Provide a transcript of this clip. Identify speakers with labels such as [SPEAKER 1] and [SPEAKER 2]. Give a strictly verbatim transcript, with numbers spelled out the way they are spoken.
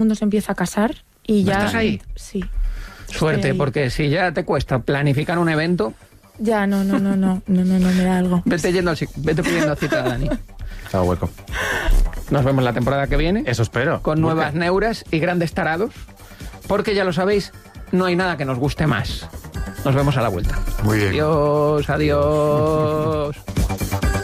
[SPEAKER 1] mundo se empieza a casar y ya...
[SPEAKER 2] ¿Estás ahí?
[SPEAKER 1] Sí.
[SPEAKER 2] Suerte, porque si ya te cuesta planificar un evento...
[SPEAKER 1] Ya, no, no, no, no, no, no, no me da algo.
[SPEAKER 2] Vete yendo al psic- vete pidiendo cita, Dani.
[SPEAKER 3] Está hueco.
[SPEAKER 2] Nos vemos la temporada que viene.
[SPEAKER 3] Eso espero.
[SPEAKER 2] Con nuevas neuras y grandes tarados. Porque ya lo sabéis, no hay nada que nos guste más. Nos vemos a la vuelta.
[SPEAKER 3] Muy bien.
[SPEAKER 2] Adiós, adiós.